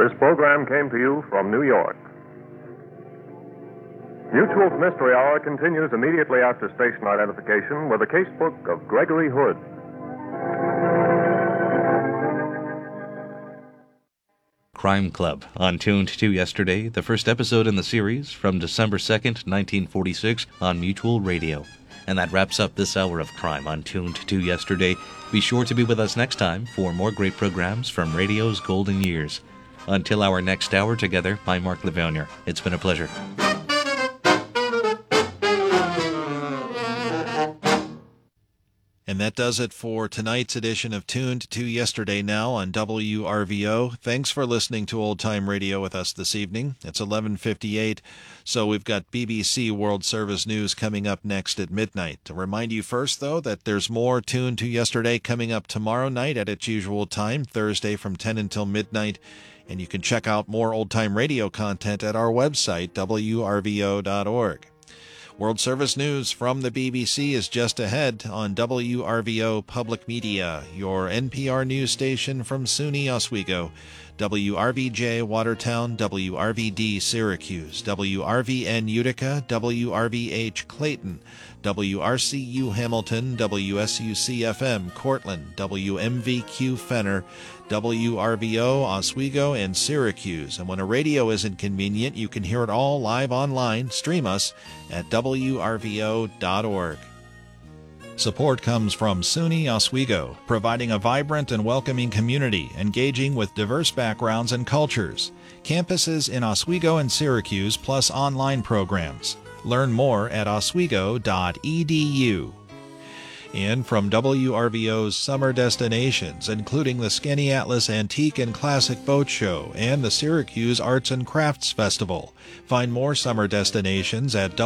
This program came to you from New York. Mutual's Mystery Hour continues immediately after station identification with a casebook of Gregory Hood. Crime Club, on Tuned to yesterday, the first episode in the series from December 2nd, 1946 on Mutual Radio. And that wraps up this hour of Crime on Tuned to yesterday. Be sure to be with us next time for more great programs from radio's golden years. Until our next hour together, I'm Mark Lavounier. It's been a pleasure. And that does it for tonight's edition of Tuned to Yesterday now on WRVO. Thanks for listening to Old Time Radio with us this evening. It's 11:58, so we've got BBC World Service News coming up next at midnight. To remind you first, though, that there's more Tuned to Yesterday coming up tomorrow night at its usual time, Thursday from 10 until midnight. And you can check out more Old Time Radio content at our website, wrvo.org. World Service News from the BBC is just ahead on WRVO Public Media, your NPR news station from SUNY Oswego, WRVJ Watertown, WRVD Syracuse, WRVN Utica, WRVH Clayton, WRCU Hamilton, WSUC-FM Cortland, WMVQ Fenner, WRVO Oswego, and Syracuse. And when a radio isn't convenient, you can hear it all live online. Stream us at WRVO.org. Support comes from SUNY Oswego, providing a vibrant and welcoming community, engaging with diverse backgrounds and cultures. Campuses in Oswego and Syracuse, plus online programs. Learn more at oswego.edu. And from WRVO's summer destinations, including the Skaneatlas Antique and Classic Boat Show and the Syracuse Arts and Crafts Festival. Find more summer destinations at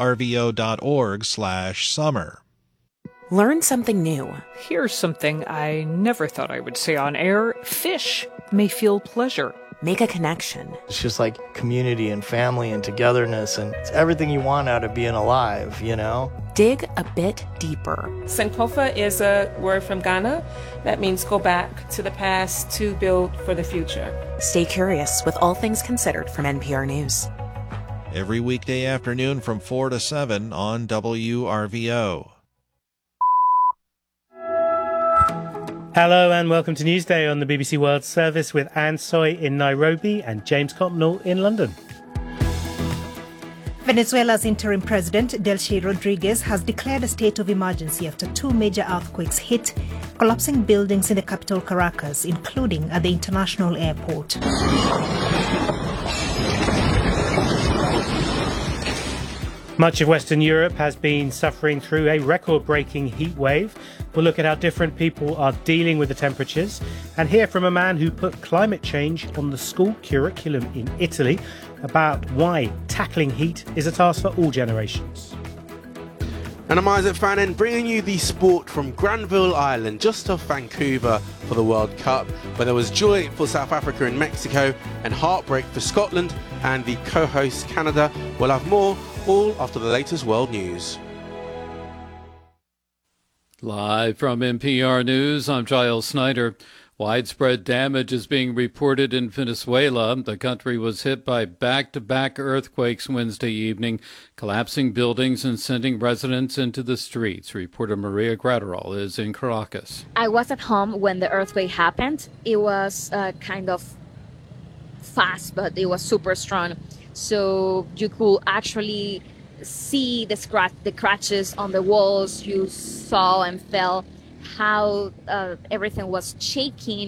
wrvo.org/summer. Learn something new. Here's something I never thought I would say on air. Fish may feel pleasure. Make a connection. It's just like community and family and togetherness, and it's everything you want out of being alive, you know? Dig a bit deeper. Sankofa is a word from Ghana that means go back to the past to build for the future. Stay curious with All Things Considered from NPR News. Every weekday afternoon from 4 to 7 on WRVO. Hello and welcome to Newsday on the BBC World Service with Anne Soy in Nairobi and James Copnall in London. Venezuela's interim president, Delcy Rodriguez, has declared a state of emergency after two major earthquakes hit, collapsing buildings in the capital Caracas, including at the international airport. Much of Western Europe has been suffering through a record-breaking heat wave. We'll look at how different people are dealing with the temperatures and hear from a man who put climate change on the school curriculum in Italy about why tackling heat is a task for all generations. And I'm Isaac Fannin, bringing you the sport from Granville Island, just off Vancouver, for the World Cup, where there was joy for South Africa and Mexico and heartbreak for Scotland and the co-host Canada. We'll have more, all after the latest world news. Live from NPR News, I'm Giles Snyder. Widespread damage is being reported in Venezuela. The country was hit by back-to-back earthquakes Wednesday evening, collapsing buildings and sending residents into the streets. Reporter Maria Gratterall is in Caracas. I was at home when the earthquake happened. It was kind of fast, but it was super strong. So you could actually see the scratches on the walls. You saw and felt how everything was shaking.